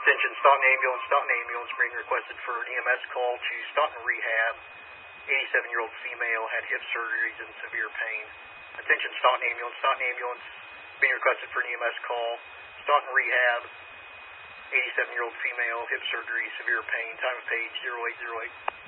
Attention Staunton Ambulance being requested for an EMS call to Staunton Rehab. 87-year-old female had hip surgeries and severe pain. Attention Staunton Ambulance being requested for an EMS call. Staunton Rehab. 87-year-old female, hip surgery, severe pain. Time of page 0808.